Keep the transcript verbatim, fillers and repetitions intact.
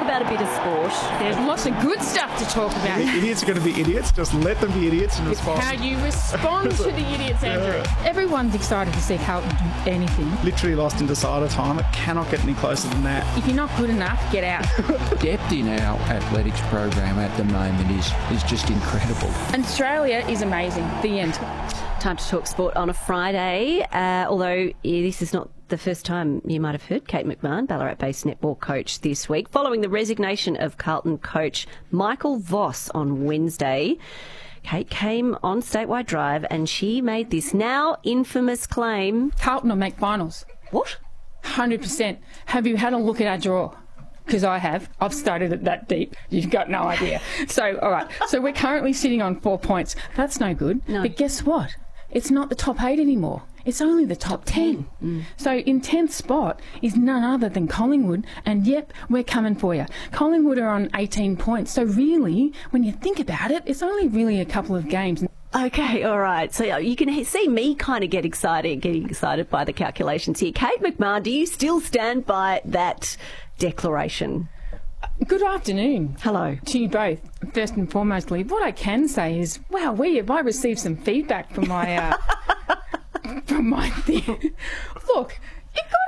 about a bit of sport. There's lots of good stuff to talk about. Idiots are going to be idiots. Just let them be idiots and It's respond. how you respond to the idiots, Andrew. Everyone's excited to see Carlton do anything. Literally lost in decider time. It cannot get any closer than that. If you're not good enough, get out. Depth in our athletics program at the moment is, is just incredible. And Australia is amazing. The end. Time to talk sport on a Friday, uh, although eh, this is not the first time you might have heard Kate McMahon, Ballarat-based netball coach, this week, following the resignation of Carlton coach Michael Voss on Wednesday. Kate came on Statewide Drive and she made this now infamous claim. Carlton will make finals. What? one hundred percent. Have you had a look at our draw? Because I have. I've studied it that deep. You've got no idea. So, all right. So we're currently sitting on four points. That's no good. No. But guess what? It's not the top eight anymore. It's only the top ten. Mm. So in tenth spot is none other than Collingwood. And yep, we're coming for you. Collingwood are on eighteen points. So really, when you think about it, it's only really a couple of games. Okay, all right. So you can see me kind of get excited, getting excited by the calculations here. Kate McMahon, do you still stand by that declaration? Good afternoon. Hello. To you both. First and foremostly, what I can say is, wow, we have I received some feedback from my uh, from my thing. Look, you've got